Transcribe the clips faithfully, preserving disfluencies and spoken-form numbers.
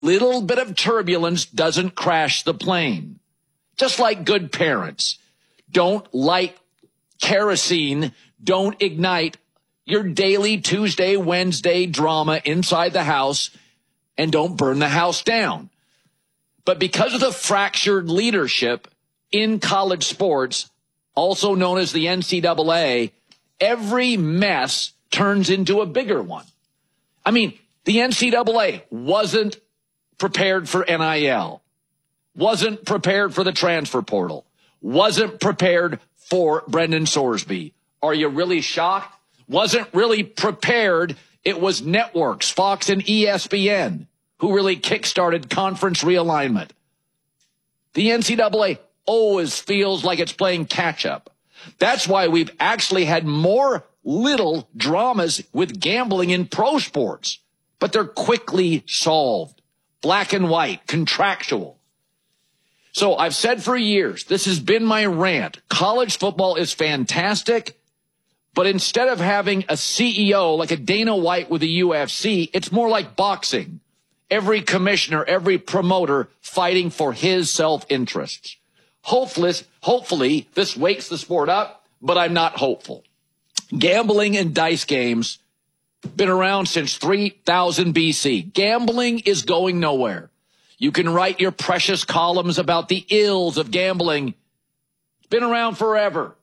Little bit of turbulence doesn't crash the plane. Just like good parents. Don't light kerosene. Don't ignite your daily Tuesday, Wednesday drama inside the house, and don't burn the house down. But because of the fractured leadership in college sports, also known as the N C double A, every mess turns into a bigger one. I mean, the N C double A wasn't prepared for N I L, wasn't prepared for the transfer portal, wasn't prepared for Brendan Sorsby. Are you really shocked? Wasn't really prepared. It was networks, Fox and E S P N, who really kickstarted conference realignment. The N C double A always feels like it's playing catch-up. That's why we've actually had more little dramas with gambling in pro sports, but they're quickly solved. Black and white, contractual. So I've said for years, this has been my rant. College football is fantastic, but instead of having a C E O like a Dana White with the U F C, it's more like boxing. Every commissioner, every promoter fighting for his self-interests. Hopefully, hopefully this wakes the sport up, but I'm not hopeful. Gambling and dice games been around since three thousand B C. Gambling is going nowhere. You can write your precious columns about the ills of gambling. It's been around forever.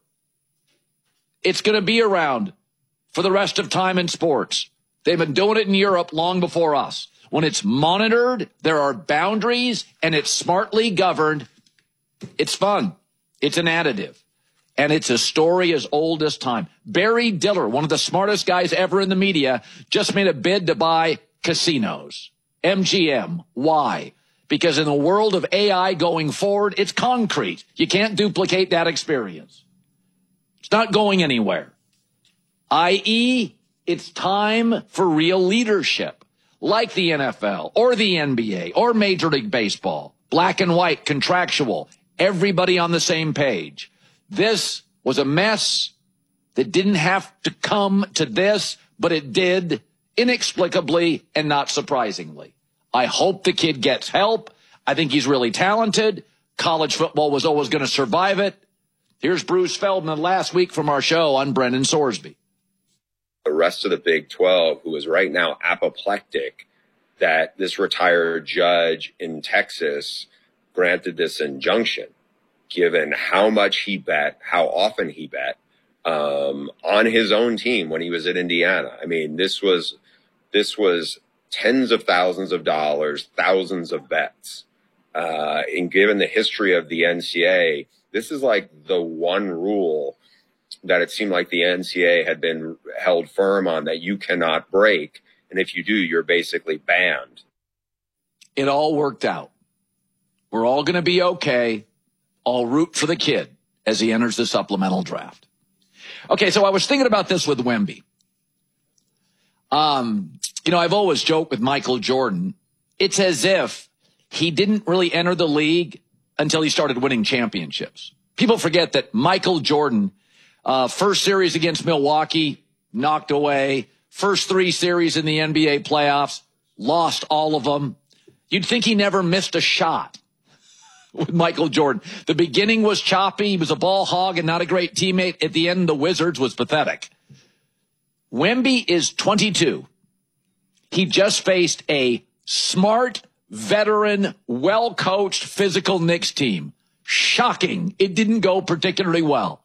It's going to be around for the rest of time in sports. They've been doing it in Europe long before us. When it's monitored, there are boundaries, and it's smartly governed. It's fun. It's an additive. And it's a story as old as time. Barry Diller, one of the smartest guys ever in the media, just made a bid to buy casinos. M G M. Why? Because in the world of A I going forward, it's concrete. You can't duplicate that experience. It's not going anywhere. that is, it's time for real leadership, like the N F L or the N B A or Major League Baseball. Black and white, contractual, everybody on the same page. This was a mess that didn't have to come to this, but it did inexplicably and not surprisingly. I hope the kid gets help. I think he's really talented. College football was always going to survive it. Here's Bruce Feldman last week from our show on Brendan Sorsby. The rest of the Big twelve, who is right now apoplectic that this retired judge in Texas granted this injunction, given how much he bet, how often he bet, um, on his own team when he was at Indiana. I mean, this was, this was tens of thousands of dollars, thousands of bets. Uh, and given the history of the N C A A, this is like the one rule that it seemed like the N C A A had been held firm on, that you cannot break. And if you do, you're basically banned. It all worked out. We're all going to be okay. I'll root for the kid as he enters the supplemental draft. Okay, so I was thinking about this with Wemby. Um, you know, I've always joked with Michael Jordan. It's as if he didn't really enter the league until he started winning championships. People forget that Michael Jordan, uh, first series against Milwaukee, knocked away. First three series in the N B A playoffs, lost all of them. You'd think he never missed a shot with Michael Jordan. The beginning was choppy. He was a ball hog and not a great teammate. At the end, the Wizards was pathetic. Wemby is twenty-two. He just faced a smart, veteran, well-coached, physical Knicks team. Shocking. It didn't go particularly well.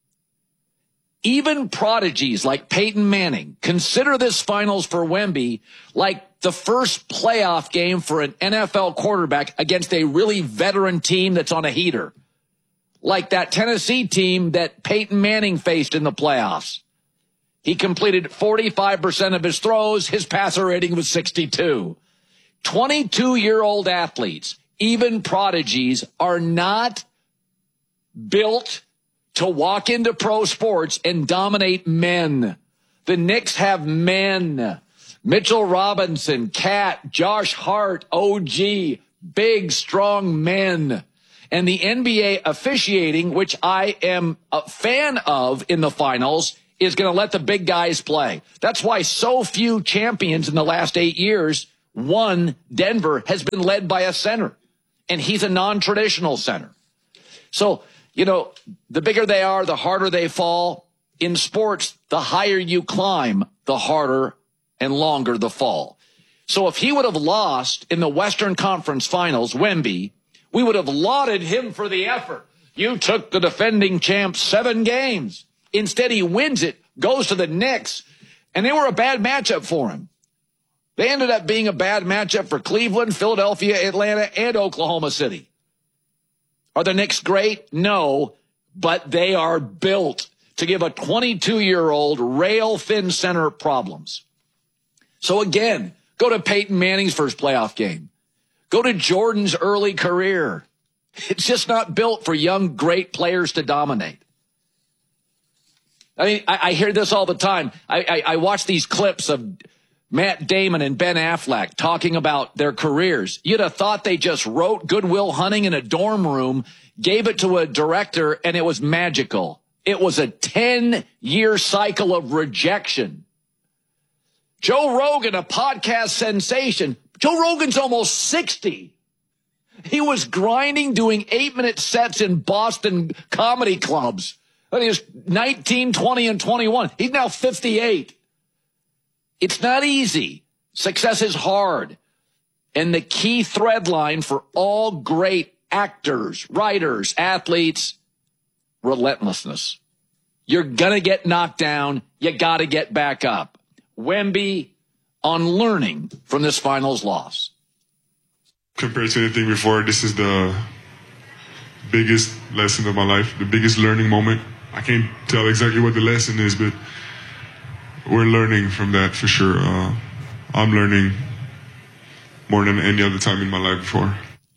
Even prodigies like Peyton Manning consider this finals for Wemby like the first playoff game for an N F L quarterback against a really veteran team that's on a heater. Like that Tennessee team that Peyton Manning faced in the playoffs. He completed forty-five percent of his throws. His passer rating was sixty-two. twenty-two-year-old athletes, even prodigies, are not built to walk into pro sports and dominate men. The Knicks have men. Mitchell Robinson, Cat, Josh Hart, O G, big, strong men. And the N B A officiating, which I am a fan of in the finals, is going to let the big guys play. That's why so few champions in the last eight years one, Denver, has been led by a center, and he's a non-traditional center. So, you know, the bigger they are, the harder they fall. In sports, the higher you climb, the harder and longer the fall. So if he would have lost in the Western Conference Finals, Wemby, we would have lauded him for the effort. You took the defending champ seven games. Instead, he wins it, goes to the Knicks, and they were a bad matchup for him. They ended up being a bad matchup for Cleveland, Philadelphia, Atlanta, and Oklahoma City. Are the Knicks great? No, but they are built to give a twenty-two-year-old rail-thin center problems. So again, go to Peyton Manning's first playoff game. Go to Jordan's early career. It's just not built for young, great players to dominate. I mean, I, I hear this all the time. I, I, I watch these clips of Matt Damon and Ben Affleck talking about their careers. You'd have thought they just wrote Good Will Hunting in a dorm room, gave it to a director, and it was magical. It was a ten-year cycle of rejection. Joe Rogan, a podcast sensation. Joe Rogan's almost sixty. He was grinding, doing eight-minute sets in Boston comedy clubs. He was nineteen, twenty, and twenty-one. He's now fifty-eight. It's not easy. Success is hard. And the key thread line for all great actors, writers, athletes, relentlessness. You're going to get knocked down. You got to get back up. Wemby on learning from this finals loss. Compared to anything before, this is the biggest lesson of my life, the biggest learning moment. I can't tell exactly what the lesson is, but we're learning from that for sure. Uh, I'm learning more than any other time in my life before.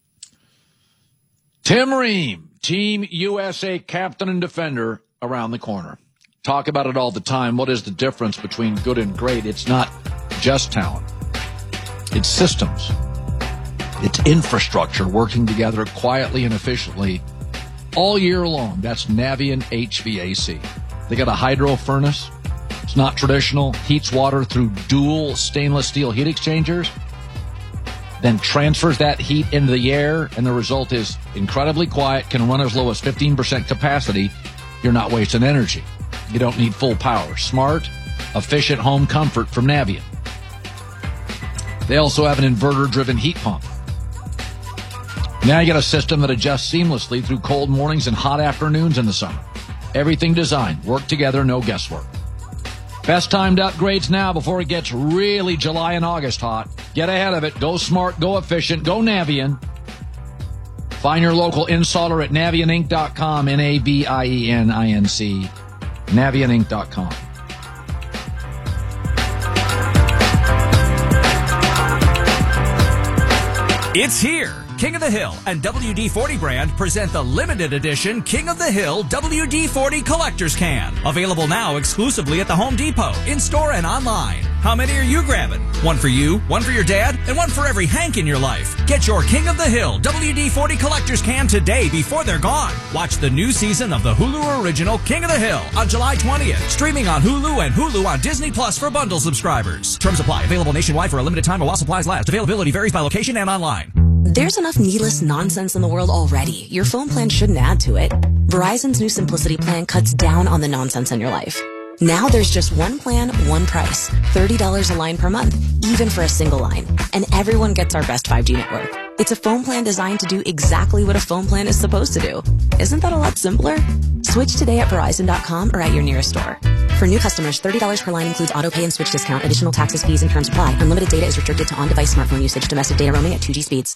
Tim Ream, Team U S A captain and defender, around the corner. Talk about it all the time. What is the difference between good and great? It's not just talent. It's systems. It's infrastructure working together quietly and efficiently all year long. That's Navien H V A C. They got a hydro furnace. It's not traditional. Heats water through dual stainless steel heat exchangers, then transfers that heat into the air, and the result is incredibly quiet, can run as low as fifteen percent capacity. You're not wasting energy. You don't need full power. Smart, efficient home comfort from Navien. They also have an inverter-driven heat pump. Now you got a system that adjusts seamlessly through cold mornings and hot afternoons in the summer. Everything designed. Work together, no guesswork. Best timed upgrades now before it gets really July and August hot. Get ahead of it. Go smart, go efficient, go Navien. Find your local installer at Navien Inc dot com, N A B I E N I N C, Navien Inc dot com. It's here. King of the Hill and W D forty brand present the limited edition King of the Hill W D forty Collector's Can. Available now exclusively at the Home Depot, in-store and online. How many are you grabbing? One for you, one for your dad, and one for every Hank in your life. Get your King of the Hill W D forty Collector's Can today before they're gone. Watch the new season of the Hulu original King of the Hill on July twentieth. Streaming on Hulu and Hulu on Disney Plus for bundle subscribers. Terms apply. Available nationwide for a limited time while supplies last. Availability varies by location and online. There's enough needless nonsense in the world already. Your phone plan shouldn't add to it. Verizon's new Simplicity plan cuts down on the nonsense in your life. Now there's just one plan, one price. thirty dollars a line per month, even for a single line. And everyone gets our best five G network. It's a phone plan designed to do exactly what a phone plan is supposed to do. Isn't that a lot simpler? Switch today at Verizon dot com or at your nearest store. For new customers, thirty dollars per line includes auto pay and switch discount. Additional taxes, fees, and terms apply. Unlimited data is restricted to on-device smartphone usage. Domestic data roaming at two G speeds.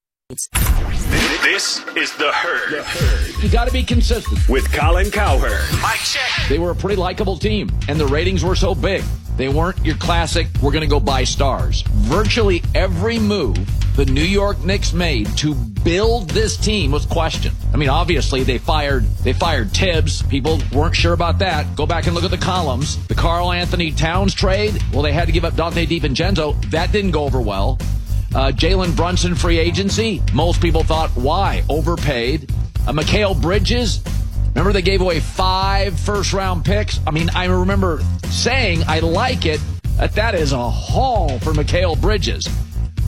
This is The Herd. The Herd. You got to be consistent. With Colin Cowherd. Mike check. They were a pretty likable team, and the ratings were so big. They weren't your classic, we're going to go buy stars. Virtually every move the New York Knicks made to build this team was questioned. I mean, obviously, they fired they fired Tibbs. People weren't sure about that. Go back and look at the columns. The Karl Anthony Towns trade, well, they had to give up Dante DiVincenzo. That didn't go over well. Uh, Jalen Brunson free agency. Most people thought, why? Overpaid. Uh, Mikal Bridges. Remember they gave away five first-round picks? I mean, I remember saying I like it. That that is a haul for Mikal Bridges.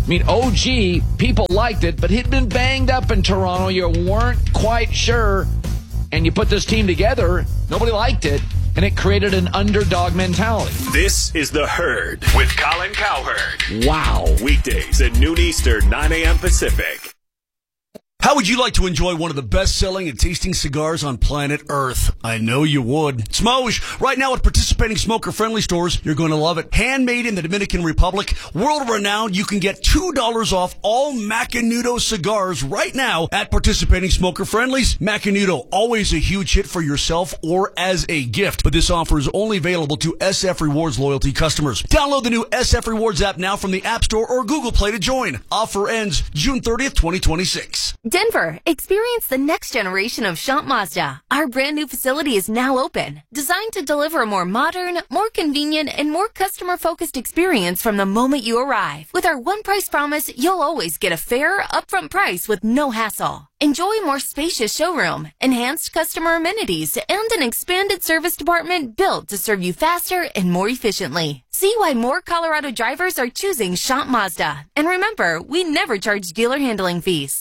I mean, O G, people liked it, but he'd been banged up in Toronto. You weren't quite sure. And you put this team together, nobody liked it, and it created an underdog mentality. This is The Herd with Colin Cowherd. Wow. Weekdays at noon Eastern, nine a.m. Pacific. How would you like to enjoy one of the best-selling and tasting cigars on planet Earth? I know you would. Smosh! Right now at participating smoker-friendly stores, you're going to love it. Handmade in the Dominican Republic, world-renowned, you can get two dollars off all Macanudo cigars right now at participating smoker-friendlies. Macanudo, always a huge hit for yourself or as a gift, but this offer is only available to S F Rewards loyalty customers. Download the new S F Rewards app now from the App Store or Google Play to join. Offer ends June thirtieth, twenty twenty-six. Denver, experience the next generation of Shant Mazda. Our brand new facility is now open, designed to deliver a more modern, more convenient, and more customer-focused experience from the moment you arrive. With our one price promise, you'll always get a fair, upfront price with no hassle. Enjoy a more spacious showroom, enhanced customer amenities, and an expanded service department built to serve you faster and more efficiently. See why more Colorado drivers are choosing Shant Mazda. And remember, we never charge dealer handling fees.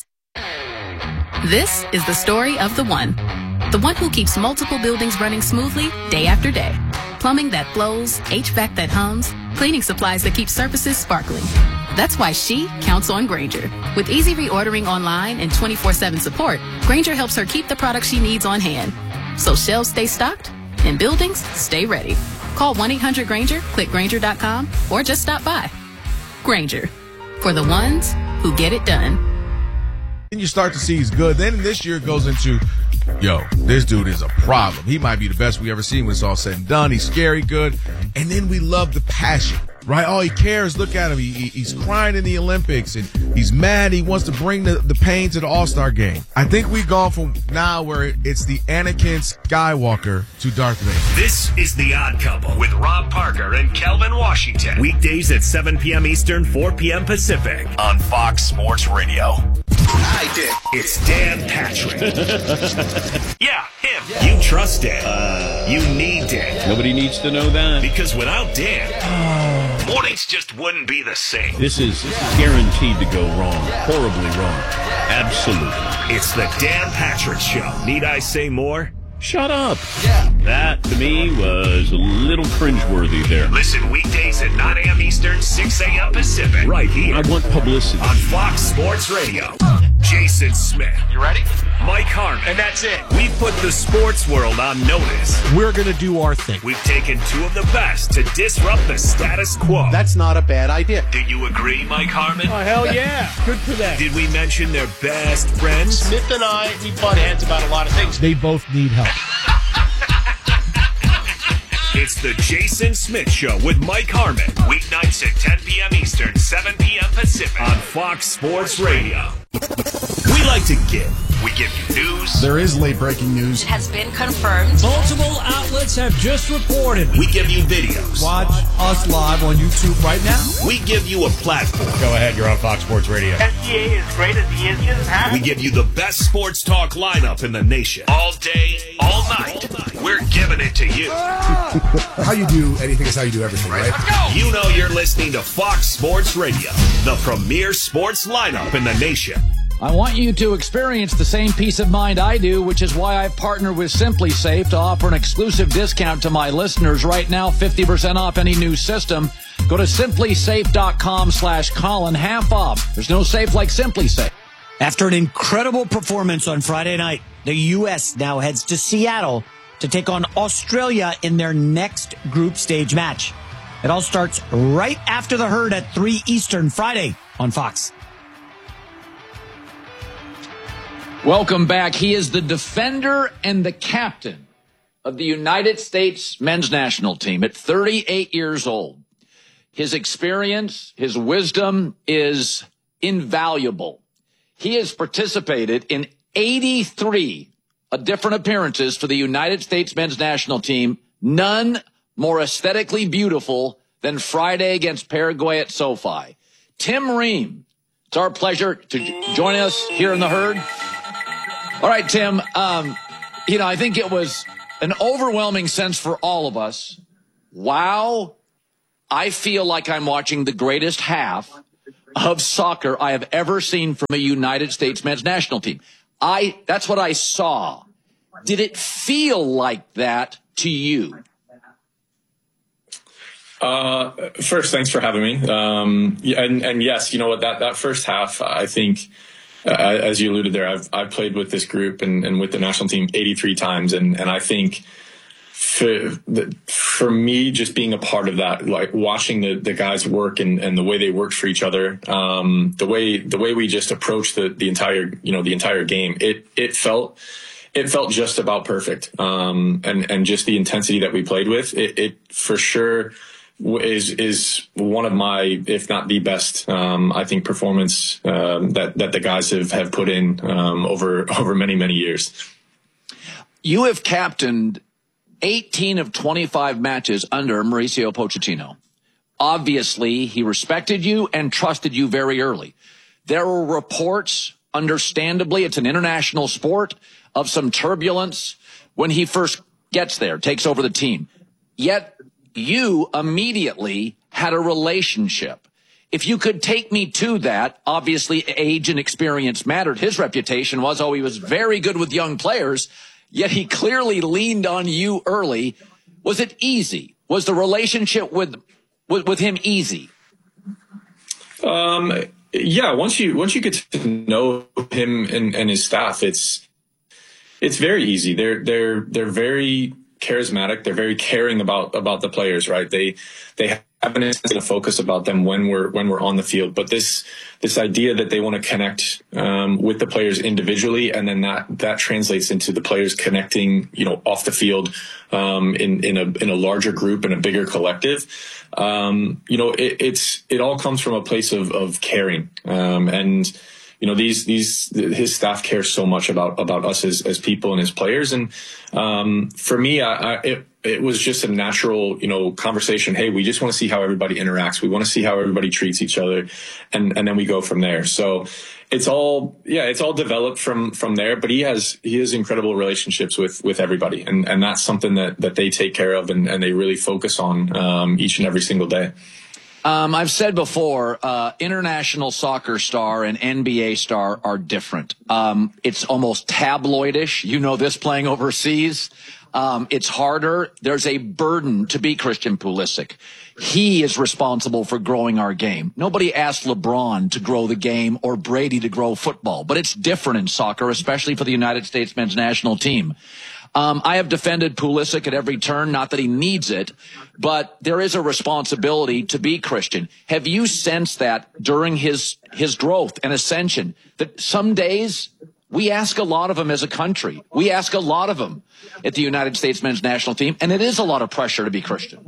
This is the story of the one. The one who keeps multiple buildings running smoothly day after day. Plumbing that flows, H V A C that hums, cleaning supplies that keep surfaces sparkling. That's why she counts on Grainger. With easy reordering online and twenty-four seven support, Grainger helps her keep the products she needs on hand. So shelves stay stocked and buildings stay ready. Call one eight hundred Grainger, click Grainger dot com, or just stop by. Grainger, for the ones who get it done. Then you start to see he's good. Then this year it goes into, yo, this dude is a problem. He might be the best we ever seen when it's all said and done. He's scary good. And then we love the passion, right? Oh, he cares. Look at him. He, he, he's crying in the Olympics, and he's mad. He wants to bring the, the pain to the All-Star game. I think we've gone from now where it's the Anakin Skywalker to Darth Vader. This is The Odd Couple with Rob Parker and Kelvin Washington. Weekdays at seven p.m. Eastern, four p.m. Pacific on Fox Sports Radio. I did. It's Dan Patrick. Yeah, him. Yeah. You trust Dan. Uh, you need Dan. Nobody needs to know that. Because without Dan, mornings just wouldn't be the same. This is guaranteed to go wrong. Horribly wrong. Absolutely. It's the Dan Patrick Show. Need I say more? Shut up. Yeah. That, to me, was a little cringeworthy there. Listen weekdays at nine a.m. Eastern, six a.m. Pacific. Right here. I want publicity. On Fox Sports Radio. Jason Smith. You ready? Mike Harmon. And that's it. We put the sports world on notice. We're going to do our thing. We've taken two of the best to disrupt the status quo. That's not a bad idea. Do you agree, Mike Harmon? Oh, hell yeah. Good for them. Did we mention their best friends? Smith and I, we butt heads about a lot of things. They both need help. It's the Jason Smith Show with Mike Harmon. Weeknights at ten p.m. Eastern, seven p.m. Pacific on Fox Sports Radio. We like to give. We give you news. There is late breaking news. It has been confirmed. Multiple outlets have just reported. We give you videos. Watch us live on YouTube right now. We give you a platform. Go ahead, you're on Fox Sports Radio. S G A is great as he is just huh? We give you the best sports talk lineup in the nation. All day, all night. All night. We're giving it to you. How you do anything is how you do everything, right? Let's go. You know you're listening to Fox Sports Radio, the premier sports lineup in the nation. I want you to experience the same peace of mind I do, which is why I've partnered with Simply Safe to offer an exclusive discount to my listeners right now, fifty percent off any new system. Go to simply safe dot com slash Colin, half off. There's no safe like Simply Safe. After an incredible performance on Friday night, the U S now heads to Seattle to take on Australia in their next group stage match. It all starts right after the Herd at three Eastern Friday on Fox. Welcome back. He is the defender and the captain of the United States men's national team at thirty-eight years old. His experience, his wisdom is invaluable. He has participated in eighty-three different appearances for the United States men's national team. None more aesthetically beautiful than Friday against Paraguay at SoFi. Tim Ream, it's our pleasure to join us here in the Herd. All right, Tim, um, you know, I think it was an overwhelming sense for all of us. Wow, I feel like I'm watching the greatest half of soccer I have ever seen from a United States men's national team. I, that's what I saw. Did it feel like that to you? Uh, first, thanks for having me. Um, and, and yes, you know what, that, that first half, I think, uh, as you alluded there, I've, I've played with this group and, and with the national team eighty-three times. And, and I think for, for me, just being a part of that, like watching the, the guys work and, and the way they worked for each other, um, the way, the way we just approached the, the entire, you know, the entire game, it, it felt, it felt just about perfect. Um, and, and just the intensity that we played with, it, it for sure is is one of my, if not the best, um, I think, performance um, that that the guys have have put in um, over over many many years. You have captained eighteen of twenty-five matches under Mauricio Pochettino. Obviously, he respected you and trusted you very early. There were reports, understandably, it's an international sport, of some turbulence when he first gets there, takes over the team. Yet you immediately had a relationship. If you could take me to that, obviously age and experience mattered. His reputation was, oh, he was very good with young players, yet he clearly leaned on you early. Was it easy? Was the relationship with with, with him easy? Um, yeah, once you once you get to know him and, and his staff, it's it's very easy. They're they're they're very charismatic. They're very caring about about the players, right? They they have an instant focus about them when we're when we're on the field. But this this idea that they want to connect um, with the players individually, and then that that translates into the players connecting, you know, off the field um, in in a in a larger group and a bigger collective. Um, you know, it, it's it all comes from a place of of caring um, and. You know, these, these, his staff cares so much about, about us as, as people and as players. And, um, for me, I, I, it, it was just a natural, you know, conversation. Hey, we just want to see how everybody interacts. We want to see how everybody treats each other. And, and then we go from there. So it's all, yeah, it's all developed from, from there, but he has, he has incredible relationships with, with everybody. And, and that's something that, that they take care of and, and they really focus on, um, each and every single day. Um, I've said before, uh, international soccer star and N B A star are different. Um, it's almost tabloidish. You know this playing overseas. Um, it's harder. There's a burden to be Christian Pulisic. He is responsible for growing our game. Nobody asked LeBron to grow the game or Brady to grow football, but it's different in soccer, especially for the United States men's national team. Um, I have defended Pulisic at every turn, not that he needs it, but there is a responsibility to be Christian. Have you sensed that during his, his growth and ascension, that some days we ask a lot of him as a country? We ask a lot of him at the United States men's national team, and it is a lot of pressure to be Christian.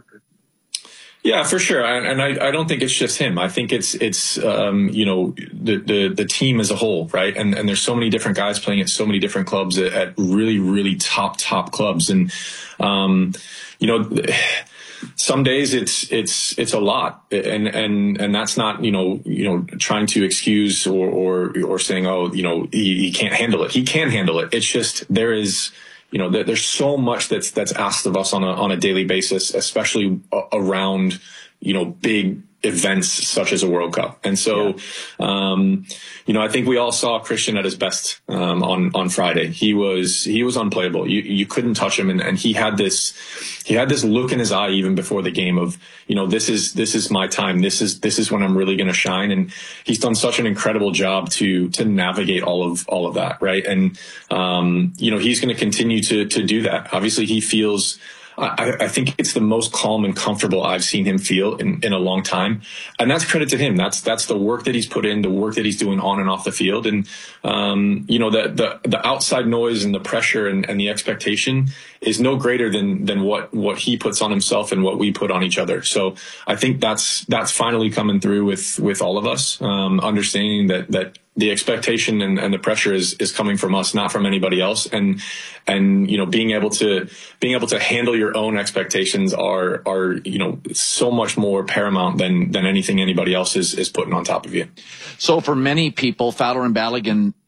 Yeah, for sure. And I, I don't think it's just him. I think it's, it's, um, you know, the, the, the team as a whole, right? And, and there's so many different guys playing at so many different clubs at, at really, really top, top clubs. And, um, you know, some days it's, it's, it's a lot. And, and, and that's not, you know, you know, trying to excuse or, or, or saying, oh, you know, he, he can't handle it. He can handle it. It's just, there is, you know, there, there's so much that's, that's asked of us on a, on a daily basis, especially around, you know, big events such as a World Cup. And so, yeah. um, you know, I think we all saw Christian at his best, um, on, on Friday. He was, he was unplayable. You, you couldn't touch him. And, and he had this, he had this look in his eye even before the game of, you know, this is, this is my time. This is, this is when I'm really going to shine. And he's done such an incredible job to, to navigate all of, all of that. Right. And, um, you know, he's going to continue to, to do that. Obviously he feels, I, I think it's the most calm and comfortable I've seen him feel in, in a long time. And that's credit to him. That's, that's the work that he's put in, the work that he's doing on and off the field. And, um, you know, the, the, the outside noise and the pressure and, and the expectation is no greater than, than what, what he puts on himself and what we put on each other. So I think that's, that's finally coming through with, with all of us, um, understanding that, that, the expectation and, and the pressure is, is coming from us, not from anybody else. And, and, you know, being able to, being able to handle your own expectations are, are, you know, so much more paramount than, than anything anybody else is, is putting on top of you. So for many people, Fowler and Balogun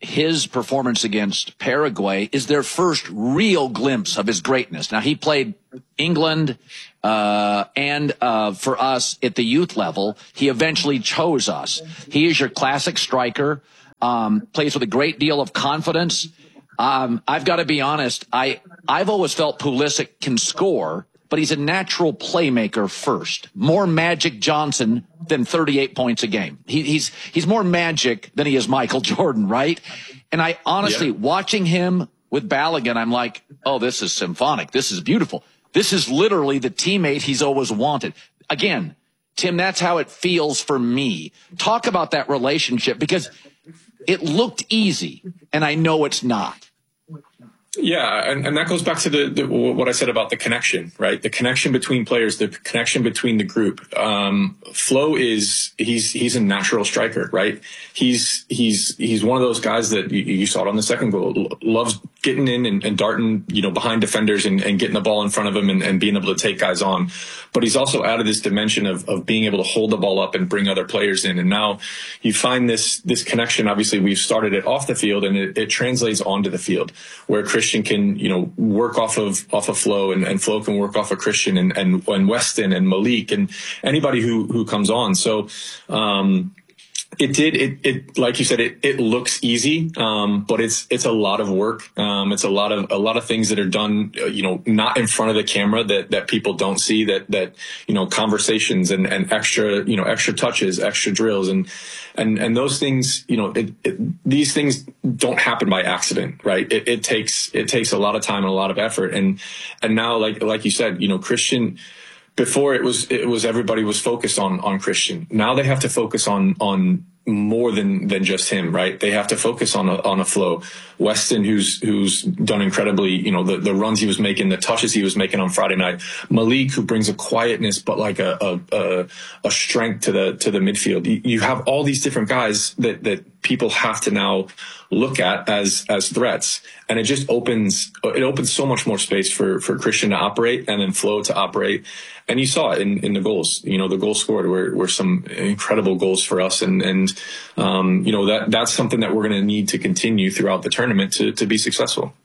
his performance against Paraguay is their first real glimpse of his greatness. Now, he played England uh and uh for us at the youth level. He eventually chose us. He is your classic striker, um, plays with a great deal of confidence. Um, I've got to be honest, I, I've always felt Pulisic can score, but he's a natural playmaker first. More Magic Johnson than thirty-eight points a game. He, he's, he's more Magic than he is Michael Jordan, right? And I honestly, yeah. watching him with Balogun, I'm like, oh, this is symphonic. This is beautiful. This is literally the teammate he's always wanted. Again, Tim, that's how it feels for me. Talk about that relationship, because it looked easy, and I know it's not. Yeah, and, and that goes back to the, the what I said about the connection, right? The connection between players, the connection between the group. Um, Flo is he's he's a natural striker, right? He's he's he's one of those guys that you, you saw it on the second goal, loves getting in and, and darting, you know, behind defenders and, and getting the ball in front of him and, and being able to take guys on. But he's also added this dimension of of being able to hold the ball up and bring other players in. And now you find this this connection. Obviously, we've started it off the field, and it, it translates onto the field, where Christian Christian can, you know, work off of off of Flo, and, and Flo can work off of Christian and, and, and Weston and Malik and anybody who, who comes on. So, um, It did. It, it, like you said, it, it looks easy, um, but it's, it's a lot of work. Um, it's a lot of, a lot of things that are done, uh, you know, not in front of the camera that, that people don't see, that, that, you know, conversations and, and extra, you know, extra touches, extra drills. And, and, and those things, you know, it, it, these things don't happen by accident, right? It, it takes, it takes a lot of time and a lot of effort. And, and now, like, like you said, you know, Christian, before it was, it was everybody was focused on, on Christian. Now they have to focus on, on more than, than just him, right? They have to focus on a, on a Flo. Weston, who's, who's done incredibly, you know, the, the runs he was making, the touches he was making on Friday night. Malik, who brings a quietness, but like a, a, a, a strength to the, to the midfield. You, you have all these different guys that, that people have to now look at as, as threats. And it just opens, it opens so much more space for, for Christian to operate and then Flo to operate. And you saw it in, in the goals. You know, the goals scored were, were some incredible goals for us. And, and, um, you know, that, that's something that we're going to need to continue throughout the tournament to, to be successful.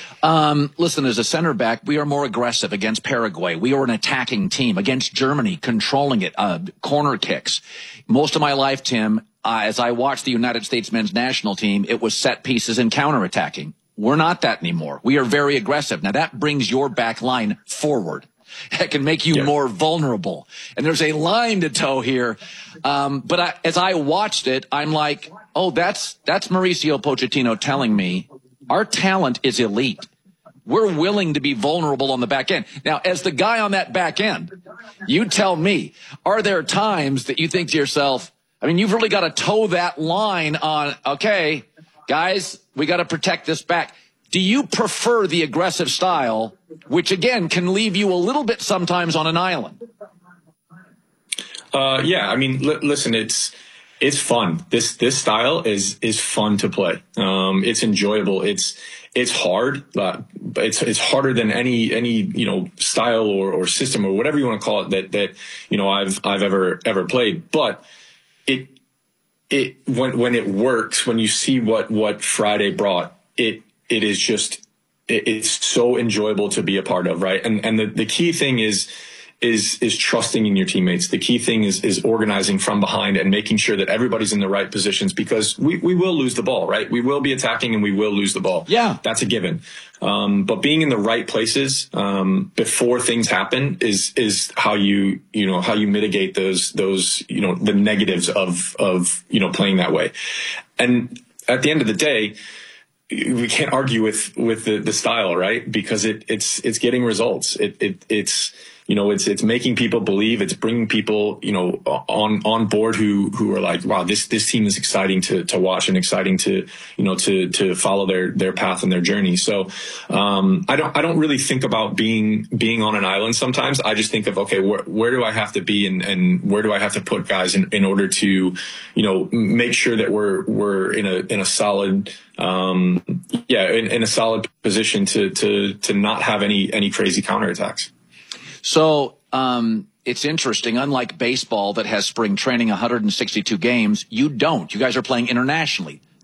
Um, listen, as a center back, we are more aggressive against Paraguay. We are an attacking team against Germany, controlling it, uh, corner kicks. Most of my life, Tim, uh, as I watched the United States men's national team, it was set pieces and counterattacking. We're not that anymore. We are very aggressive. Now that brings your back line forward. It can make you yeah. more vulnerable. And there's a line to toe here. Um, but I, as I watched it, I'm like, oh, that's, that's Mauricio Pochettino telling me our talent is elite. We're willing to be vulnerable on the back end. Now, as the guy on that back end, you tell me, are there times that you think to yourself, I mean, you've really got to toe that line on, okay, guys, we got to protect this back. Do you prefer the aggressive style, which again can leave you a little bit sometimes on an island? Uh, yeah, I mean, li- listen, it's it's fun. This this style is is fun to play. Um, it's enjoyable. It's it's hard, but it's it's harder than any any you know style or, or system or whatever you want to call it that that you know I've I've ever ever played. But it it when when it works, when you see what what Friday brought, it. It is just, it's so enjoyable to be a part of, right? And and the, the key thing is, is, is trusting in your teammates. The key thing is, is organizing from behind and making sure that everybody's in the right positions, because we, we will lose the ball, right? We will be attacking and we will lose the ball. Yeah. That's a given. Um, but being in the right places, um, before things happen is, is how you, you know, how you mitigate those, those, you know, the negatives of, of, you know, playing that way. And at the end of the day, we can't argue with, with the, the style, right? Because it, it's, it's getting results. It, it, it's, you know, it's, it's making people believe, it's bringing people, you know, on, on board who, who are like, wow, this, this team is exciting to, to watch and exciting to, you know, to, to follow their, their path and their journey. So, um, I don't, I don't really think about being, being on an island sometimes. I just think of, okay, where, where do I have to be and, and where do I have to put guys in, in order to, you know, make sure that we're, we're in a, in a solid, um, yeah, in, in a solid position to, to, to not have any, any crazy counterattacks. So um, it's interesting. Unlike baseball that has spring training, one hundred sixty-two games, you don't. You guys are playing internationally.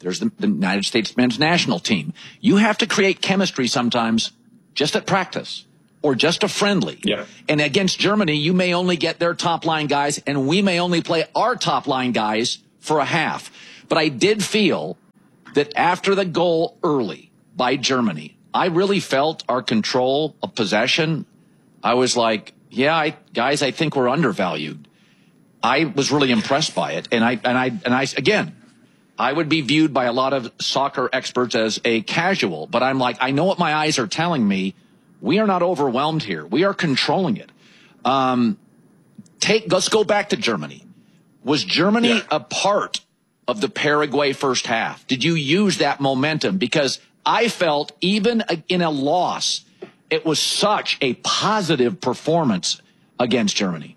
There's the, the United States men's national team. You have to create chemistry sometimes just at practice or just a friendly. Yeah. And against Germany, you may only get their top line guys, and we may only play our top line guys for a half. But I did feel that after the goal early by Germany, I really felt our control of possession. I was like, yeah, I, guys, I think we're undervalued. I was really impressed by it. And I, and I, and I, again, I would be viewed by a lot of soccer experts as a casual, but I'm like, I know what my eyes are telling me. We are not overwhelmed here. We are controlling it. Um, take, let's go back to Germany. Was Germany yeah. a part of the Paraguay first half? Did you use that momentum? Because I felt even in a loss, it was such a positive performance against Germany.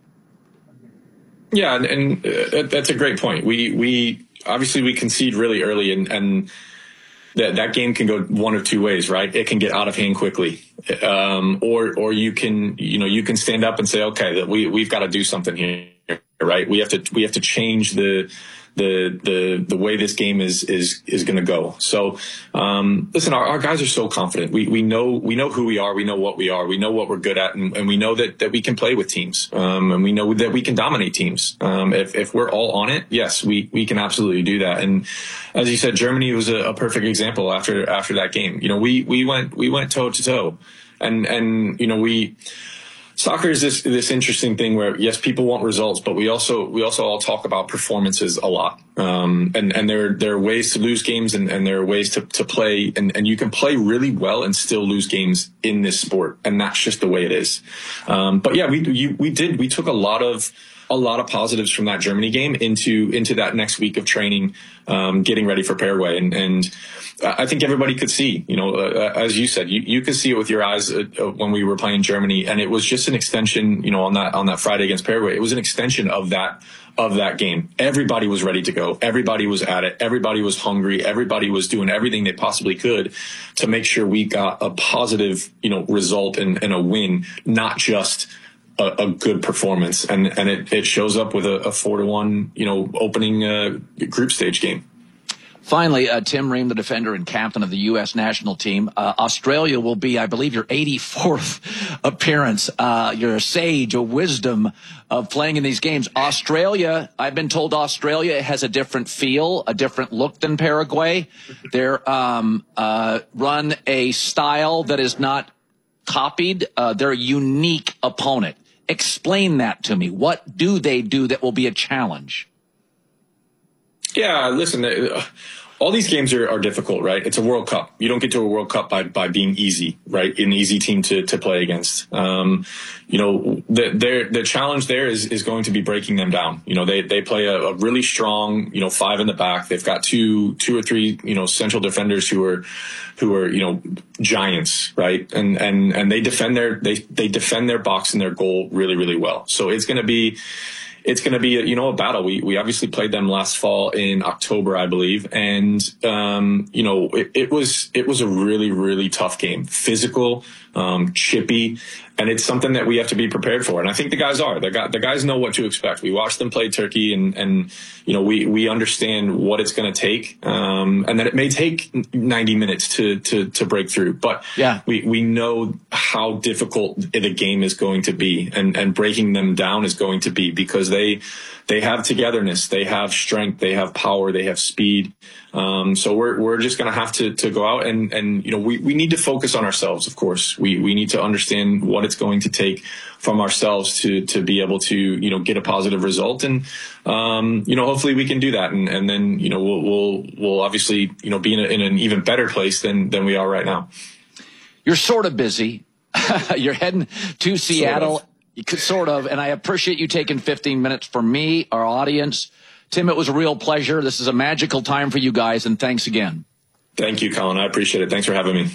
Yeah, and, and uh, that's a great point. We we obviously we concede really early, and, and that that game can go one of two ways, right? It can get out of hand quickly, um, or or you can you know you can stand up and say, okay, that we we've got to do something here, right? We have to we have to change the. the the the way this game is is is going to go. So um listen, our, our guys are so confident. We we know we know who we are, we know what we are, we know what we're good at, and, and we know that that we can play with teams, um and we know that we can dominate teams. Um if if we're all on it, yes, we we can absolutely do that. And as you said, Germany was a, a perfect example after after that game. You know, we we went we went toe to toe, and and you know we soccer is this this interesting thing where, yes, people want results, but we also we also all talk about performances a lot. Um, and and there there are ways to lose games, and, and there are ways to to play, and, and you can play really well and still lose games in this sport, and that's just the way it is. Um, but yeah, we you, we did we took a lot of a lot of positives from that Germany game into into that next week of training, um, getting ready for Paraguay, and and. I think everybody could see, you know, uh, as you said, you, you could see it with your eyes uh, when we were playing Germany, and it was just an extension, you know, on that on that Friday against Paraguay. It was an extension of that of that game. Everybody was ready to go. Everybody was at it. Everybody was hungry. Everybody was doing everything they possibly could to make sure we got a positive, you know, result and, and a win, not just a, a good performance. And and it, it shows up with a, a four to one, you know, opening uh, group stage game. Finally, uh, Tim Ream, the defender and captain of the U S national team. Uh, Australia will be, I believe, your eighty-fourth appearance. Uh, you're a sage, a wisdom of playing in these games. Australia, I've been told Australia has a different feel, a different look than Paraguay. They're um, uh, run a style that is not copied. Uh, they're a unique opponent. Explain that to me. What do they do that will be a challenge? Yeah, listen, uh, all these games are, are difficult, right? It's a World Cup. You don't get to a World Cup by, by being easy, right? An easy team to, to play against. Um, you know, the, their, the challenge there is, is going to be breaking them down. You know, they, they play a, a really strong, you know, five in the back. They've got two, two or three, you know, central defenders who are, who are, you know, giants, right? And, and, and they defend their, they, they defend their box and their goal really, really well. So it's going to be, It's going to be, a, you know, a battle. We we obviously played them last fall in October, I believe, and um, you know, it, it was it was a really really tough game, physical, um, chippy, and it's something that we have to be prepared for. And I think the guys are. The guys the guys know what to expect. We watched them play Turkey, and and you know, we we understand what it's going to take, um, and that it may take ninety minutes to to to break through. But yeah, we we know how difficult the game is going to be, and and breaking them down is going to be, because They they have togetherness, they have strength, they have power, they have speed. Um, so we're we're just going to have to to go out and and you know we, we need to focus on ourselves. Of course, we we need to understand what it's going to take from ourselves to to be able to you know get a positive result, and um, you know hopefully we can do that, and and then you know we'll we'll, we'll obviously you know be in, a, in an even better place than than we are right now. You're sort of busy. You're heading to Seattle. Sort of. You could sort of, and I appreciate you taking fifteen minutes for me, our audience. Tim, it was a real pleasure. This is a magical time for you guys, and thanks again. Thank you, Colin. I appreciate it. Thanks for having me.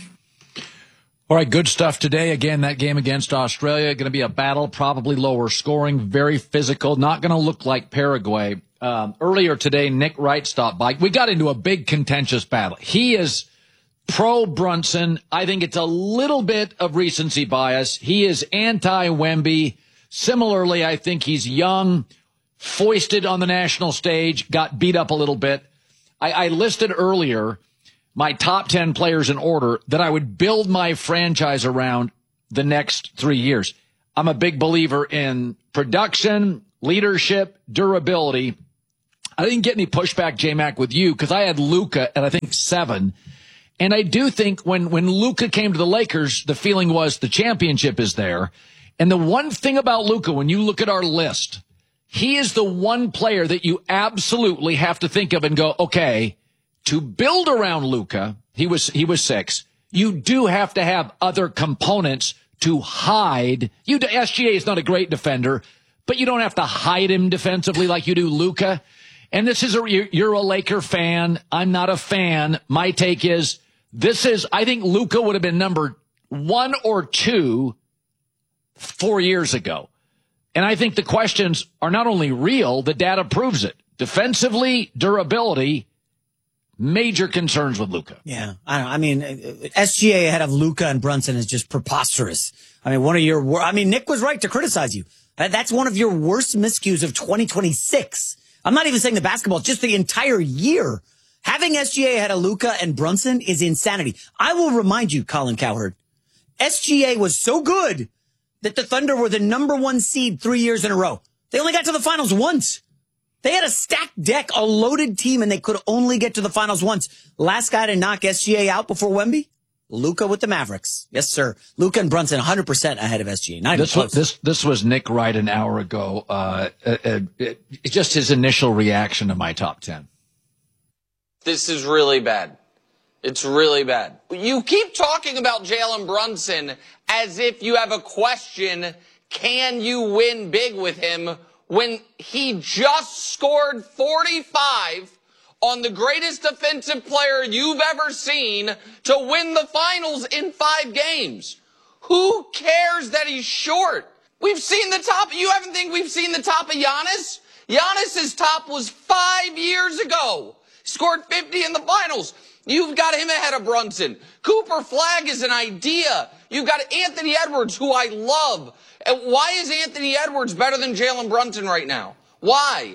All right, good stuff today. Again, that game against Australia, going to be a battle, probably lower scoring, very physical, not going to look like Paraguay. Um, earlier today, Nick Wright stopped by. We got into a big contentious battle. He is pro Brunson. I think it's a little bit of recency bias. He is anti-Wemby. Similarly, I think he's young, foisted on the national stage, got beat up a little bit. I, I listed earlier my top ten players in order that I would build my franchise around the next three years. I'm a big believer in production, leadership, durability. I didn't get any pushback, J-Mac, with you because I had Luka at, I think, seven. And I do think when, when Luka came to the Lakers, the feeling was the championship is there. And the one thing about Luka, when you look at our list, he is the one player that you absolutely have to think of and go, okay, to build around Luka, he was, he was six. You do have to have other components to hide. You, S G A is not a great defender, but you don't have to hide him defensively like you do Luka. And this is a, you're a Laker fan. I'm not a fan. My take is this is, I think Luka would have been number one or two four years ago. And I think the questions are not only real, the data proves it. Defensively, durability, major concerns with Luka. Yeah, I don't know. I mean, S G A ahead of Luka and Brunson is just preposterous. I mean, one of your, I mean, Nick was right to criticize you. That's one of your worst miscues of twenty twenty-six. I'm not even saying the basketball, just the entire year. Having S G A ahead of Luka and Brunson is insanity. I will remind you, Colin Cowherd, S G A was so good that the Thunder were the number one seed three years in a row. They only got to the finals once. They had a stacked deck, a loaded team, and they could only get to the finals once. Last guy to knock S G A out before Wemby? Luka with the Mavericks. Yes, sir. Luka and Brunson one hundred percent ahead of S G A. Not this, was, this, this was Nick Wright an hour ago. Uh, uh, uh, it, just his initial reaction to my top ten. This is really bad. It's really bad. You keep talking about Jalen Brunson as if you have a question, can you win big with him, when he just scored forty-five on the greatest defensive player you've ever seen to win the finals in five games. Who cares that he's short? We've seen the top. You haven't think we've seen the top of Giannis? Giannis's top was five years ago. Scored fifty in the finals. You've got him ahead of Brunson. Cooper Flagg is an idea. You've got Anthony Edwards, who I love. And why is Anthony Edwards better than Jalen Brunson right now? Why?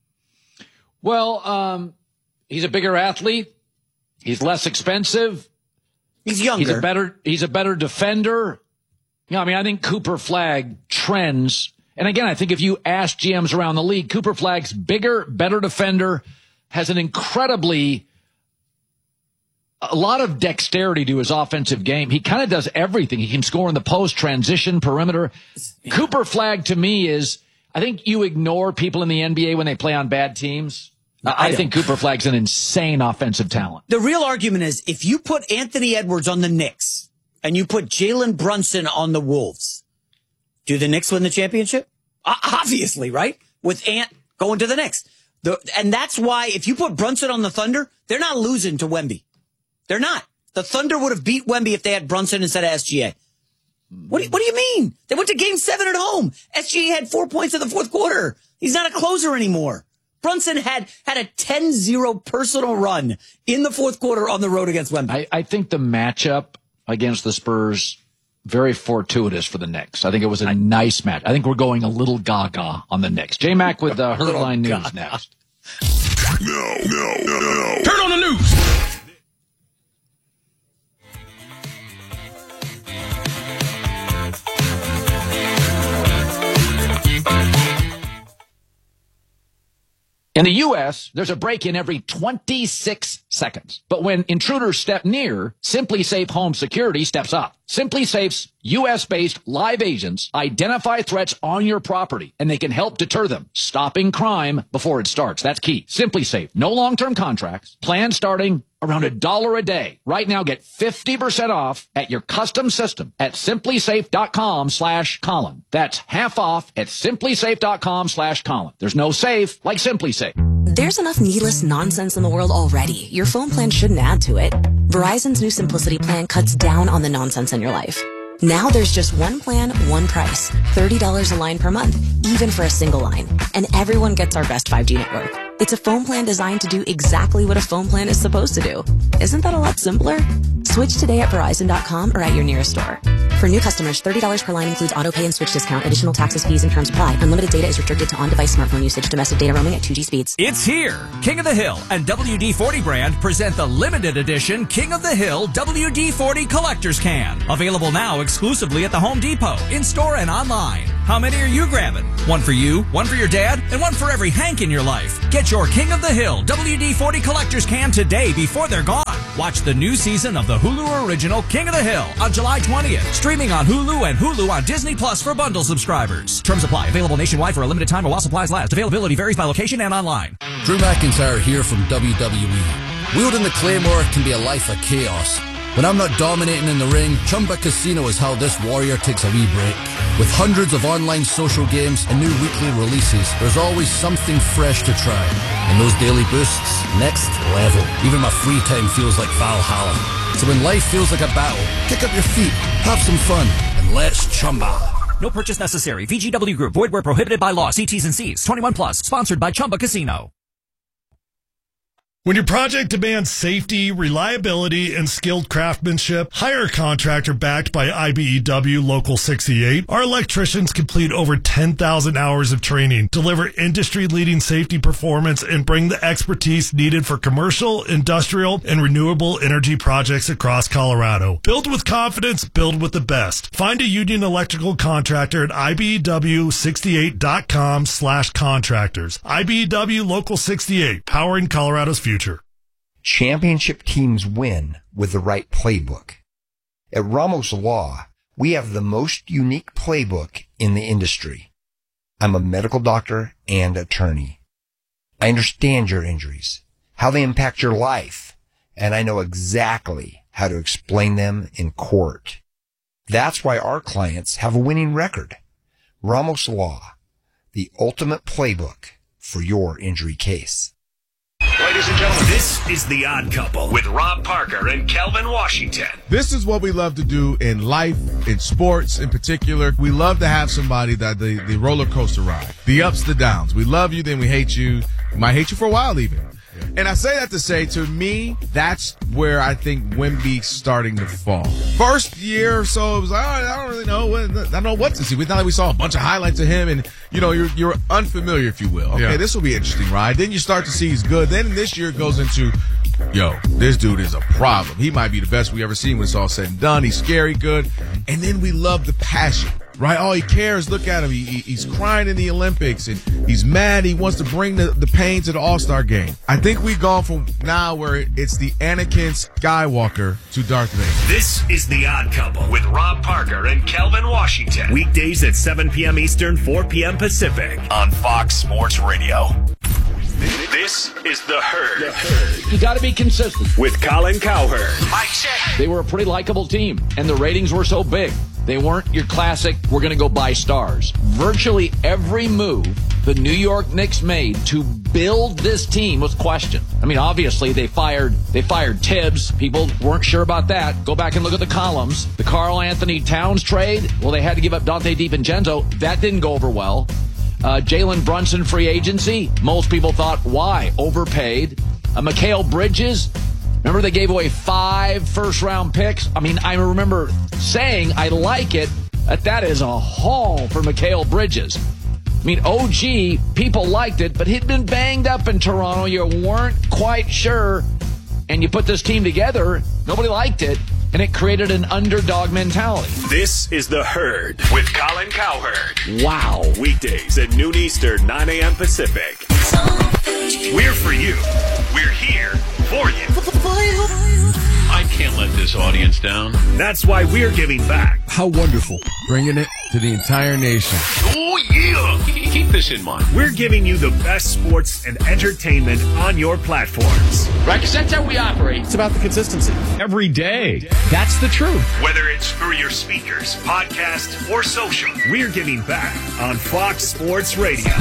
Well, um, he's a bigger athlete. He's less expensive. He's younger. He's a better, he's a better defender. You know, I mean, I think Cooper Flagg trends. And again, I think if you ask G Ms around the league, Cooper Flagg's bigger, better defender, has an incredibly, a lot of dexterity to his offensive game. He kind of does everything. He can score in the post, transition, perimeter. Yeah. Cooper Flagg to me is, I think you ignore people in the N B A when they play on bad teams. No, I, I think Cooper Flagg's an insane offensive talent. The real argument is if you put Anthony Edwards on the Knicks and you put Jalen Brunson on the Wolves, do the Knicks win the championship? Uh, obviously, right? With Ant going to the Knicks. The, and that's why if you put Brunson on the Thunder, they're not losing to Wemby. They're not. The Thunder would have beat Wemby if they had Brunson instead of S G A. What do, you, what do you mean? They went to game seven at home. S G A had four points in the fourth quarter. He's not a closer anymore. Brunson had had a ten zero personal run in the fourth quarter on the road against Wemby. I, I think the matchup against the Spurs, very fortuitous for the Knicks. I think it was a nice match. I think we're going a little gaga on the Knicks. J-Mac with uh, Herdline News gaga. Next. No, no, no, no. Turn on the news. In the U S, there's a break-in every twenty-six seconds. But when intruders step near, SimpliSafe Home Security steps up. SimpliSafe's U S-based live agents identify threats on your property, and they can help deter them, stopping crime before it starts. That's key. SimpliSafe. No long-term contracts. Plans starting around a dollar a day. Right now, get fifty percent off at your custom system at simplysafe.com slash Colin. That's half off at simplysafe.com slash Colin. There's no safe like SimpliSafe. There's enough needless nonsense in the world already. Your phone plan shouldn't add to it. Verizon's new Simplicity plan cuts down on the nonsense in your life. Now there's just one plan, one price. thirty dollars a line per month, even for a single line. And everyone gets our best five G network. It's a phone plan designed to do exactly what a phone plan is supposed to do. Isn't that a lot simpler? Switch today at Verizon dot com or at your nearest store. For new customers, thirty dollars per line includes auto pay and switch discount. Additional taxes, fees, and terms apply. Unlimited data is restricted to on-device smartphone usage. Domestic data roaming at two G speeds. It's here. King of the Hill and W D forty brand present the limited edition King of the Hill W D forty Collector's Can. Available now exclusively at the Home Depot, in-store and online. How many are you grabbing? One for you, one for your dad, and one for every Hank in your life. Get your King of the Hill W D forty Collector's Can today before they're gone. Watch the new season of the Hulu original King of the Hill on July twentieth. Streaming on Hulu and Hulu on Disney Plus for bundle subscribers. Terms apply. Available nationwide for a limited time or while supplies last. Availability varies by location and online. Drew McIntyre here from W W E. Wielding the Claymore can be a life of chaos. When I'm not dominating in the ring, Chumba Casino is how this warrior takes a wee break. With hundreds of online social games and new weekly releases, there's always something fresh to try. And those daily boosts, next level. Even my free time feels like Valhalla. So when life feels like a battle, kick up your feet, have some fun, and let's Chumba. No purchase necessary. V G W Group. Void where prohibited by law. See T's and C's. twenty-one plus. Sponsored by Chumba Casino. When your project demands safety, reliability, and skilled craftsmanship, hire a contractor backed by I B E W Local sixty-eight. Our electricians complete over ten thousand hours of training, deliver industry-leading safety performance, and bring the expertise needed for commercial, industrial, and renewable energy projects across Colorado. Build with confidence, build with the best. Find a union electrical contractor at I B E W sixty-eight dot com slash contractors. I B E W Local sixty-eight, powering Colorado's future. Championship teams win with the right playbook. At Ramos Law, we have the most unique playbook in the industry. I'm a medical doctor and attorney. I understand your injuries, how they impact your life, and I know exactly how to explain them in court. That's why our clients have a winning record. Ramos Law, the ultimate playbook for your injury case. Ladies and gentlemen, this is The Odd Couple with Rob Parker and Kelvin Washington. This is what we love to do in life, in sports in particular. We love to have somebody that the, the roller coaster ride, the ups, the downs. We love you, then we hate you. We might hate you for a while even. And I say that to say, to me, that's where I think Wemby's starting to fall. First year or so, it was like, oh, I don't really know. What, I don't know what to see. We thought like we saw a bunch of highlights of him, and, you know, you're you're unfamiliar, if you will. Okay, yeah. This will be an interesting ride. Then you start to see he's good. Then this year it goes into, yo, this dude is a problem. He might be the best we ever seen when it's all said and done. He's scary good. And then we love the passion. Right? All he cares, look at him. He, he, he's crying in the Olympics, and he's mad. He wants to bring the, the pain to the All-Star game. I think we've gone from now where it's the Anakin Skywalker to Darth Vader. This is The Odd Couple with Rob Parker and Kelvin Washington. Weekdays at seven p.m. Eastern, four p.m. Pacific on Fox Sports Radio. This is The Herd. The Herd. You got to be consistent. With Colin Cowherd. Mike check. They were a pretty likable team, and the ratings were so big. They weren't your classic, we're going to go buy stars. Virtually every move the New York Knicks made to build this team was questioned. I mean, obviously, they fired they fired Tibbs. People weren't sure about that. Go back and look at the columns. The Karl Anthony Towns trade, well, they had to give up Dante DiVincenzo. That didn't go over well. Uh, Jalen Brunson free agency, most people thought, why? Overpaid. Uh, Mikal Bridges, remember they gave away five first-round picks? I mean, I remember saying I like it, that that is a haul for Mikal Bridges. I mean, O G, people liked it, but he'd been banged up in Toronto. You weren't quite sure, and you put this team together, nobody liked it, and it created an underdog mentality. This is The Herd with Colin Cowherd. Wow. Weekdays at noon Eastern, nine a.m. Pacific. We're for you. We're here for you. I can't let this audience down. That's why we're giving back. How wonderful. Bringing it to the entire nation. Oh, yeah. Keep this in mind. We're giving you the best sports and entertainment on your platforms. Right, because that's how we operate. It's about the consistency. Every day. That's the truth. Whether it's through your speakers, podcast, or social, we're giving back on Fox Sports Radio.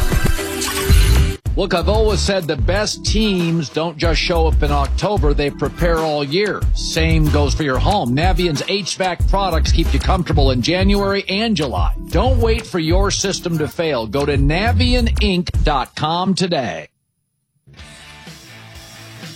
Look, I've always said the best teams don't just show up in October, they prepare all year. Same goes for your home. Navient's H V A C products keep you comfortable in January and July. Don't wait for your system to fail. Go to Navient Inc dot com today.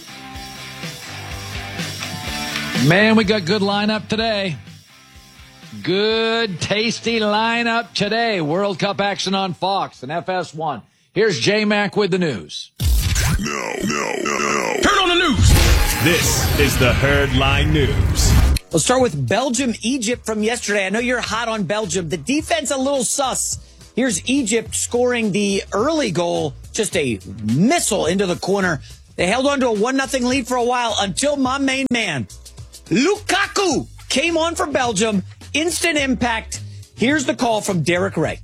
Man, we got good lineup today. Good, tasty lineup today. World Cup action on Fox and F S one. Here's J-Mac with the news. No, no, no, no. Turn on the news. This is the Herdline News. We'll start with Belgium, Egypt from yesterday. I know you're hot on Belgium. The defense a little sus. Here's Egypt scoring the early goal, just a missile into the corner. They held on to a one nothing lead for a while until my main man, Lukaku, came on for Belgium. Instant impact. Here's the call from Derek Ray.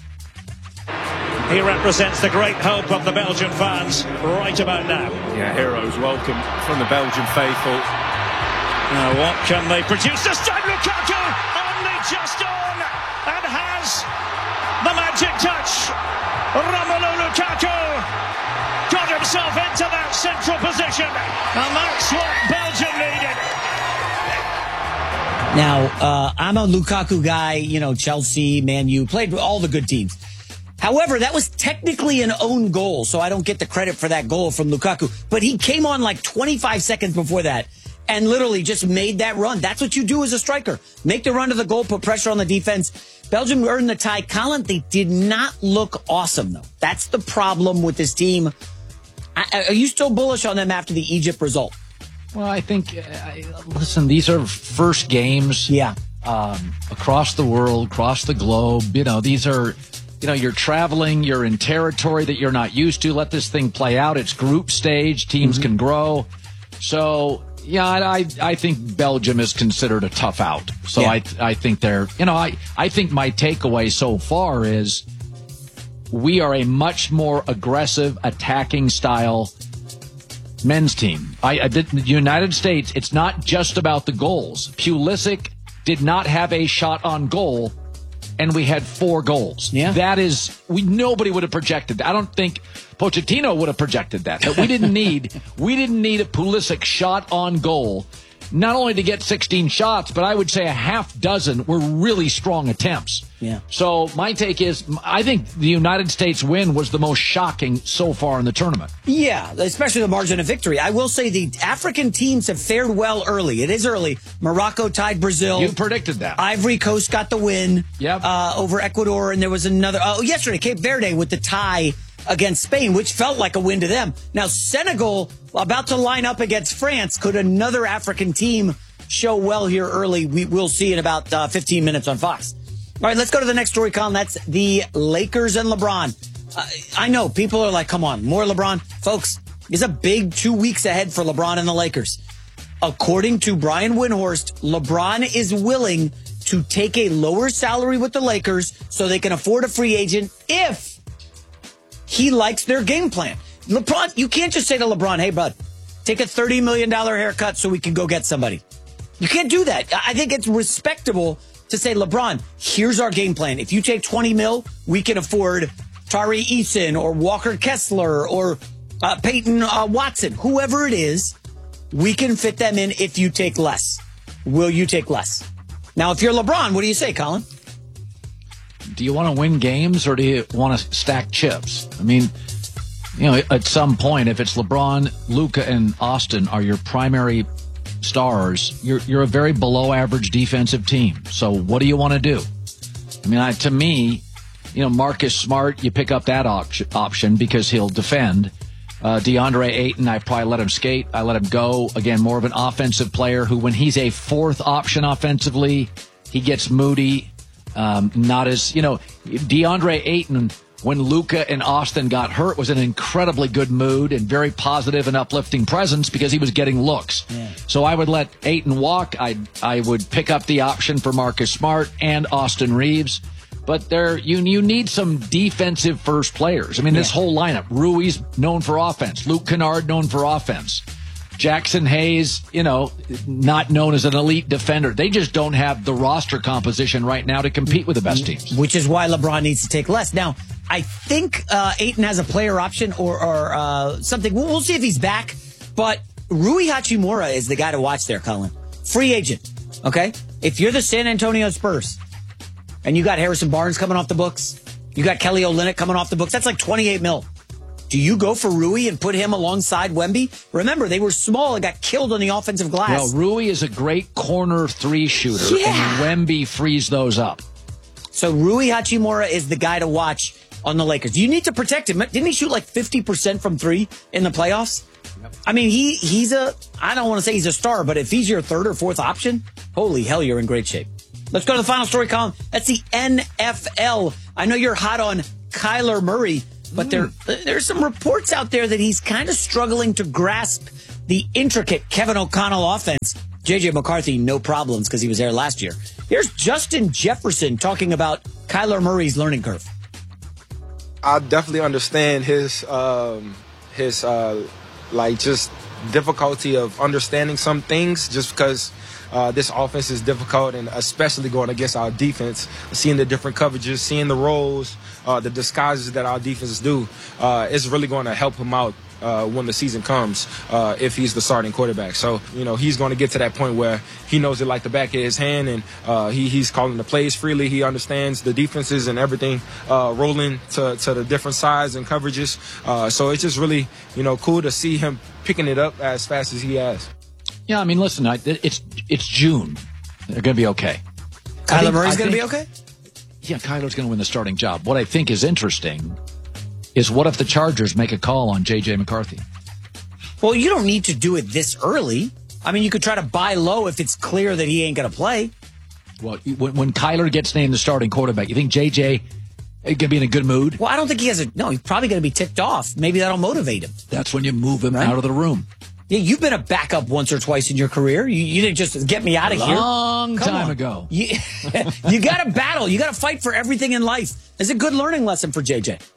He represents the great hope of the Belgian fans right about now. Yeah, heroes welcome from the Belgian faithful. Now what can they produce this time? Lukaku only just on and has the magic touch. Romelu Lukaku got himself into that central position, and that's what Belgium needed. Now, uh, I'm a Lukaku guy, you know, Chelsea, Man U, played with all the good teams. However, that was technically an own goal, so I don't get the credit for that goal from Lukaku. But he came on like twenty-five seconds before that and literally just made that run. That's what you do as a striker. Make the run to the goal, put pressure on the defense. Belgium earned the tie. Colin, they did not look awesome, though. That's the problem with this team. I, are you still bullish on them after the Egypt result? Well, I think, uh, listen, these are first games. Yeah. Um, across the world, across the globe. You know, these are, you know, you're traveling, you're in territory that you're not used to. Let this thing play out. It's group stage. Teams mm-hmm. can grow. So, yeah, I I think Belgium is considered a tough out. So yeah. I I think they're, you know, I, I think my takeaway so far is we are a much more aggressive, attacking style men's team. I, I did, the United States, it's not just about the goals. Pulisic did not have a shot on goal, and we had four goals. Yeah. That is, we nobody would have projected that. I don't think Pochettino would have projected that. But we didn't need, we didn't need a Pulisic shot on goal, not only to get sixteen shots, but I would say a half dozen were really strong attempts. Yeah. So my take is, I think the United States win was the most shocking so far in the tournament. Yeah, especially the margin of victory. I will say the African teams have fared well early. It is early. Morocco tied Brazil. You predicted that. Ivory Coast got the win yep. uh, over Ecuador, and there was another, oh, yesterday, Cape Verde with the tie against Spain, which felt like a win to them. Now, Senegal, about to line up against France. Could another African team show well here early? We will see in about uh, fifteen minutes on Fox. All right, let's go to the next story, Colin. That's the Lakers and LeBron. Uh, I know people are like, come on, more LeBron. Folks, it's a big two weeks ahead for LeBron and the Lakers. According to Brian Windhorst, LeBron is willing to take a lower salary with the Lakers so they can afford a free agent if he likes their game plan. LeBron, you can't just say to LeBron, hey, bud, take a thirty million dollars haircut so we can go get somebody. You can't do that. I think it's respectable to say, LeBron, here's our game plan. If you take twenty mil, we can afford Tari Eason or Walker Kessler or uh, Peyton uh, Watson, whoever it is, we can fit them in if you take less. Will you take less? Now, if you're LeBron, what do you say, Colin? Do you want to win games or do you want to stack chips? I mean, you know, at some point, if it's LeBron, Luka, and Austin are your primary stars, you're you're a very below average defensive team. So what do you want to do? I mean, I, to me, you know, Marcus Smart, you pick up that op- option because he'll defend. Uh, DeAndre Ayton, I probably let him skate. I let him go. Again, more of an offensive player who, when he's a fourth option offensively, he gets moody. Um, not as, you know, DeAndre Ayton, when Luka and Austin got hurt, was in an incredibly good mood and very positive and uplifting presence because he was getting looks. Yeah. So I would let Ayton walk. I I would pick up the option for Marcus Smart and Austin Reeves. But there, you you need some defensive first players. I mean, yeah. This whole lineup, Rui's known for offense, Luke Kennard known for offense, Jackson Hayes, you know, not known as an elite defender. They just don't have the roster composition right now to compete with the best teams. Which is why LeBron needs to take less. Now, I think uh, Ayton has a player option or, or uh, something. We'll, we'll see if he's back. But Rui Hachimura is the guy to watch there, Colin. Free agent, okay? If you're the San Antonio Spurs and you got Harrison Barnes coming off the books, you got Kelly Olynyk coming off the books, that's like twenty-eight mil. Do you go for Rui and put him alongside Wemby? Remember, they were small and got killed on the offensive glass. Well, Rui is a great corner three shooter, Yeah. and Wemby frees those up. So Rui Hachimura is the guy to watch on the Lakers. You need to protect him. Didn't he shoot like fifty percent from three in the playoffs? I mean, he he's a, I don't want to say he's a star, but if he's your third or fourth option, holy hell, you're in great shape. Let's go to the final story column. That's the N F L. I know you're hot on Kyler Murray, but there there's some reports out there that he's kind of struggling to grasp the intricate Kevin O'Connell offense. J J McCarthy, no problems because he was there last year. Here's Justin Jefferson talking about Kyler Murray's learning curve. I definitely understand his um, his uh, like just difficulty of understanding some things just because uh, this offense is difficult, and especially going against our defense, seeing the different coverages, seeing the roles, uh, the disguises that our defenses do, uh, is really going to help him out uh, when the season comes uh, if he's the starting quarterback. So, you know, he's going to get to that point where he knows it like the back of his hand, and uh, he, he's calling the plays freely. He understands the defenses and everything uh, rolling to, to the different sides and coverages. Uh, so it's just really, you know, cool to see him picking it up as fast as he has. Yeah, I mean, listen, I, it's it's June. They're going to be okay. Kyler Murray's going to be okay? Yeah, Kyler's going to win the starting job. What I think is interesting is what if the Chargers make a call on J J McCarthy? Well, you don't need to do it this early. I mean, you could try to buy low if it's clear that he ain't going to play. Well, when, when Kyler gets named the starting quarterback, you think J J is going to be in a good mood? Well, I don't think he has a... No, he's probably going to be ticked off. Maybe that'll motivate him. That's when you move him Right? out of the room. Yeah, you've been a backup once or twice in your career. You, you didn't just get me out of here. Long Come time on. ago. You, you got to battle. You got to fight for everything in life. It's a good learning lesson for J J.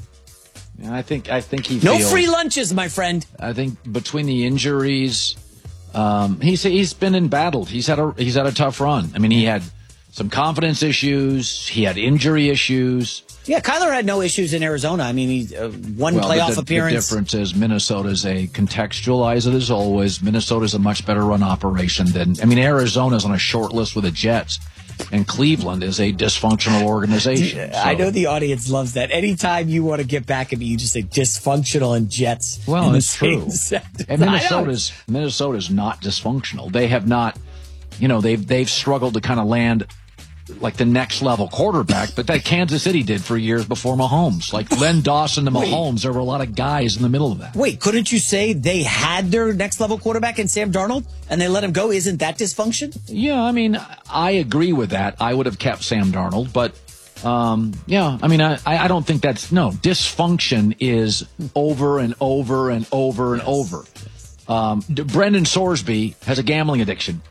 Yeah, I think I think he No feels, free lunches, my friend. I think between the injuries, um, he's he's been embattled. He's had a he's had a tough run. I mean, he had some confidence issues. He had injury issues. Yeah, Kyler had no issues in Arizona. I mean, he uh, one well, playoff the, appearance. The difference is Minnesota's a contextualize it as always. Minnesota's a much better run operation than I mean. Arizona's on a short list with the Jets, and Cleveland is a dysfunctional organization. I So- know the audience loves that. Anytime you want to get back at me, you just say dysfunctional and Jets. Well, in the it's true. same sentence. And I know. Minnesota's Minnesota's not dysfunctional. They have not, you know, they've they've struggled to kind of land like the next level quarterback, but that Kansas City did for years before Mahomes. Like Len Dawson to Mahomes, there were a lot of guys in the middle of that. Wait, couldn't you say they had their next level quarterback in Sam Darnold and they let him go? Isn't that dysfunction? Yeah, I mean, I agree with that. I would have kept Sam Darnold, but um, yeah, I mean, I, I don't think that's no dysfunction is over and over and over and over. Um, Brendan Sorsby has a gambling addiction.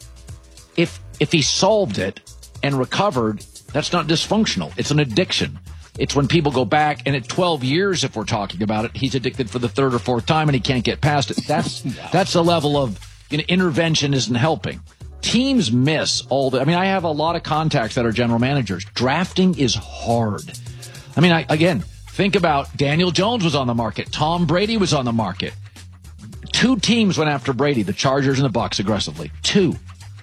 If if he solved it and recovered, that's not dysfunctional. It's an addiction. It's when people go back, and at twelve years, if we're talking about it, he's addicted for the third or fourth time, and he can't get past it. That's that's the level of you know, intervention isn't helping. Teams miss all the. I mean, I have a lot of contacts that are general managers. Drafting is hard. I mean, I, again, think about Daniel Jones was on the market. Tom Brady was on the market. Two teams went after Brady, the Chargers and the Bucs aggressively. Two.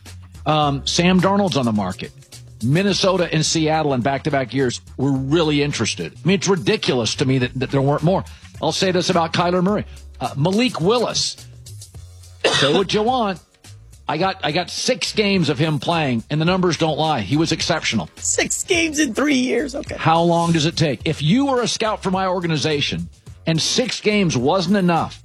Um, Sam Darnold's on the market. Minnesota and Seattle in back-to-back years were really interested. I mean, it's ridiculous to me that, that there weren't more. I'll say this about Kyler Murray. Uh, Malik Willis. Say what you want. I got I got six games of him playing, and the numbers don't lie. He was exceptional. Six games in three years. Okay. How long does it take? If you were a scout for my organization and six games wasn't enough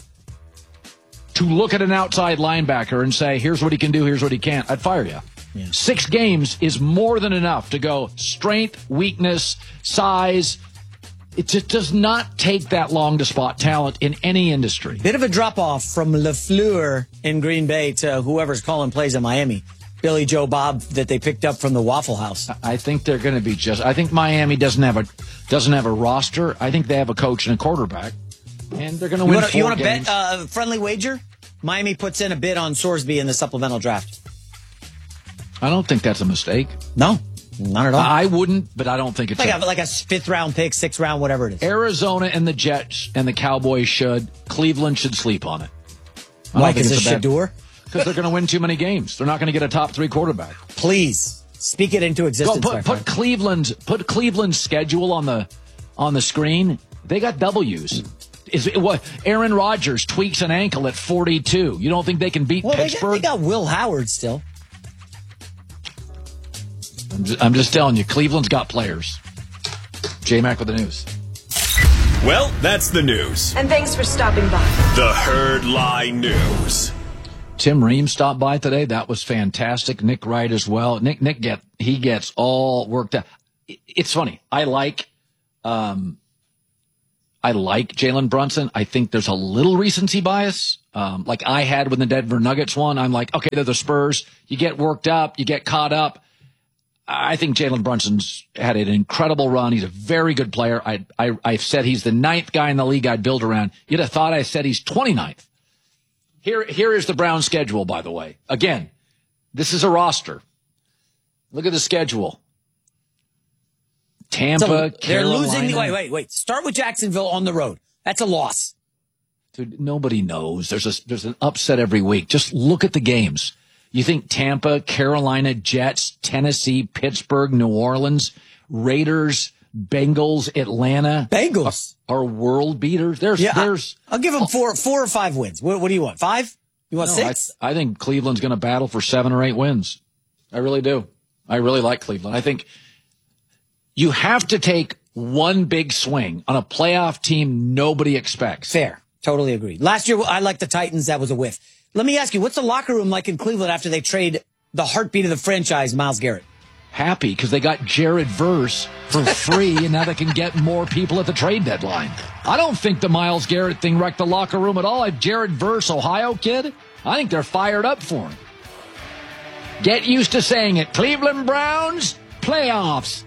to look at an outside linebacker and say, here's what he can do, here's what he can't, I'd fire you. Yeah. Six games is more than enough to go strength, weakness, size. It just does not take that long to spot talent in any industry. Bit of a drop-off from LaFleur in Green Bay to whoever's calling plays in Miami. Billy Joe Bob that they picked up from the Waffle House. I think they're going to be just. I think Miami doesn't have a doesn't have a roster. I think they have a coach and a quarterback, and they're going to win. You wanna, four you want to games. bet a uh, friendly wager? Miami puts in a bid on Sorsby in the supplemental draft. I don't think that's a mistake. No, not at all. I wouldn't, but I don't think it's like a, a, like a fifth round pick, sixth round, whatever it is. Arizona and the Jets and the Cowboys should. Cleveland should sleep on it. I Why? don't think Because it's it's a bad- Shador? Because they're going to win too many games. They're not going to get a top three quarterback. Please speak it into existence. Go my put, friend. put Cleveland's put Cleveland's schedule on the on the screen. They got W's. Is it what Aaron Rodgers tweaks an ankle at forty-two? You don't think they can beat well, Pittsburgh? They got, they got Will Howard still. I'm just, I'm just telling you, Cleveland's got players. J-Mac with the news. Well, that's the news. And thanks for stopping by. The Herd Lie News. Tim Ream stopped by today. That was fantastic. Nick Wright as well. Nick, Nick get he gets all worked out. It's funny. I like, um, I like Jalen Brunson. I think there's a little recency bias, um, like I had when the Denver Nuggets won. I'm like, okay, they're the Spurs. You get worked up, you get caught up. I think Jalen Brunson's had an incredible run. He's a very good player. I, I, I've said he's the ninth guy in the league I'd build around. You'd have thought I said he's twenty-ninth. Here, here is the Browns schedule, by the way. Again, this is a roster. Look at the schedule. Tampa, so they're Carolina. losing. Wait, wait, wait. Start with Jacksonville on the road. That's a loss. Dude, nobody knows. There's a, there's an upset every week. Just look at the games. You think Tampa, Carolina, Jets, Tennessee, Pittsburgh, New Orleans, Raiders, Bengals, Atlanta. Bengals are, are world beaters. There's, yeah, there's. I, I'll give them four, four or five wins. What, what do you want? Five? You want no, six? I, I think Cleveland's going to battle for seven or eight wins. I really do. I really like Cleveland. I think you have to take one big swing on a playoff team nobody expects. Fair. Totally agree. Last year, I liked the Titans. That was a whiff. Let me ask you, what's the locker room like in Cleveland after they trade the heartbeat of the franchise, Myles Garrett? Happy because they got Jared Verse for free, and now they can get more people at the trade deadline. I don't think the Myles Garrett thing wrecked the locker room at all. I have Jared Verse, Ohio kid. I think they're fired up for him. Get used to saying it. Cleveland Browns, playoffs.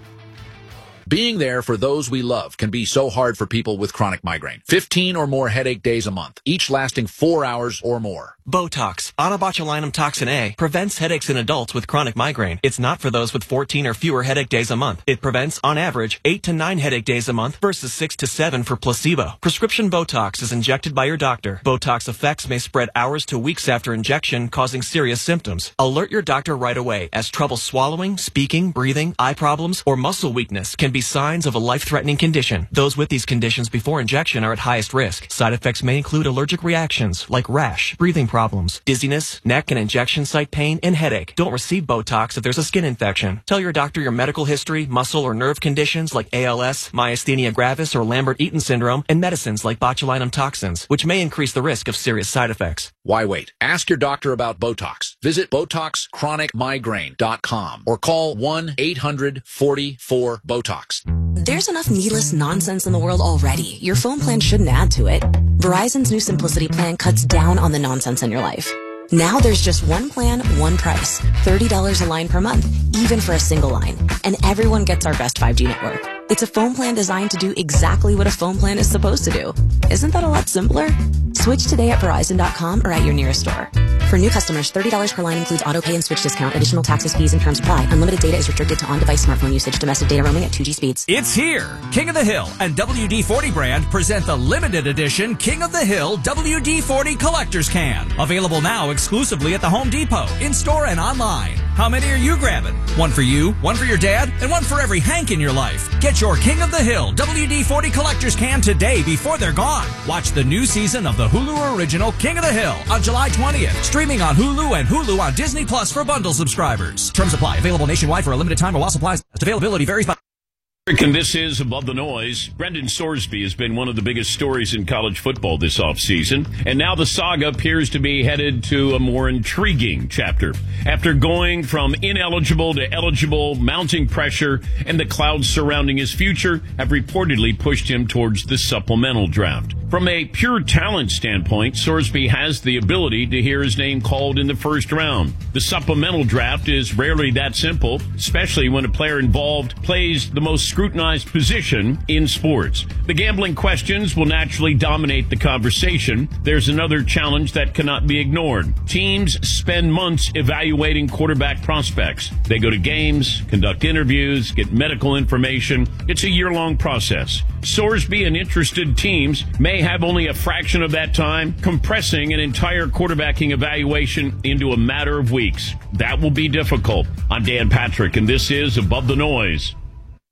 Being there for those we love can be so hard for people with chronic migraine. fifteen or more headache days a month, each lasting four hours or more. Botox, onabotulinum toxin A, prevents headaches in adults with chronic migraine. It's not for those with fourteen or fewer headache days a month. It prevents, on average, eight to nine headache days a month versus six to seven for placebo. Prescription Botox is injected by your doctor. Botox effects may spread hours to weeks after injection, causing serious symptoms. Alert your doctor right away, as trouble swallowing, speaking, breathing, eye problems, or muscle weakness can be signs of a life-threatening condition. Those with these conditions before injection are at highest risk. Side effects may include allergic reactions like rash, breathing problems, dizziness, neck and injection site pain, and headache. Don't receive Botox if there's a skin infection. Tell your doctor your medical history, muscle or nerve conditions like A L S, myasthenia gravis, or Lambert-Eaton syndrome, and medicines like botulinum toxins, which may increase the risk of serious side effects. Why wait? Ask your doctor about Botox. Visit Botox Chronic Migraine dot com or call one eight hundred forty-four BOTOX. There's enough needless nonsense in the world already. Your phone plan shouldn't add to it. Verizon's new Simplicity plan cuts down on the nonsense in your life. Now there's just one plan, one price. thirty dollars a line per month, even for a single line. And everyone gets our best five G network. It's a phone plan designed to do exactly what a phone plan is supposed to do. Isn't that a lot simpler? Switch today at Verizon dot com or at your nearest store. For new customers, thirty dollars per line includes auto pay and switch discount. Additional taxes, fees, and terms apply. Unlimited data is restricted to on-device smartphone usage. Domestic data roaming at two G speeds. It's here. King of the Hill and W D forty brand present the limited edition King of the Hill W D forty Collector's Can. Available now exclusively at the Home Depot, in-store and online. How many are you grabbing? One for you, one for your dad, and one for every Hank in your life. Get your King of the Hill W D forty Collector's Can today before they're gone. Watch the new season of the Hulu original King of the Hill on July twentieth. Streaming on Hulu and Hulu on Disney Plus for bundle subscribers. Terms apply. Available nationwide for a limited time or while supplies. Availability varies by... And this is Above the Noise. Brendan Sorsby has been one of the biggest stories in college football this offseason, and now the saga appears to be headed to a more intriguing chapter. After going from ineligible to eligible, mounting pressure and the clouds surrounding his future have reportedly pushed him towards the supplemental draft. From a pure talent standpoint, Sorsby has the ability to hear his name called in the first round. The supplemental draft is rarely that simple, especially when a player involved plays the most scrutinized position in sports. The gambling questions will naturally dominate the conversation. There's another challenge that cannot be ignored. Teams spend months evaluating quarterback prospects. They go to games, conduct interviews, get medical information. It's a year-long process. Sorsby and interested teams may have only a fraction of that time, compressing an entire quarterbacking evaluation into a matter of weeks. That will be difficult. I'm Dan Patrick, and this is Above the Noise.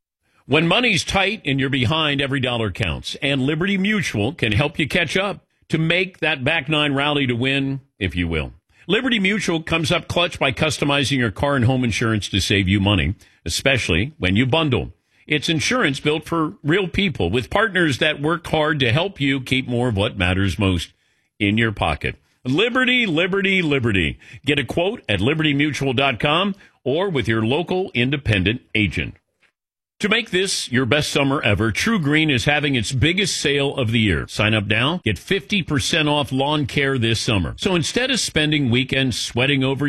When money's tight and you're behind, every dollar counts. And Liberty Mutual can help you catch up to make that back nine rally to win, if you will. Liberty Mutual comes up clutch by customizing your car and home insurance to save you money, especially when you bundle. It's insurance built for real people with partners that work hard to help you keep more of what matters most in your pocket. Liberty, Liberty, Liberty. Get a quote at liberty mutual dot com or with your local independent agent. To make this your best summer ever, True Green is having its biggest sale of the year. Sign up now, get fifty percent off lawn care this summer. So instead of spending weekends sweating over